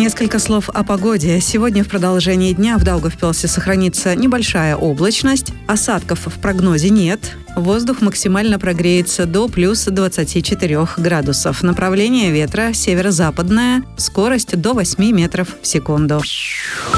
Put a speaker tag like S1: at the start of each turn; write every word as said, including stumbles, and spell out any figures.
S1: Несколько слов о погоде. Сегодня в продолжении дня в Даугавпилсе сохранится небольшая облачность, осадков в прогнозе нет. Воздух максимально прогреется до плюс двадцати четырёх градусов. Направление ветра северо-западное, скорость до восьми метров в секунду.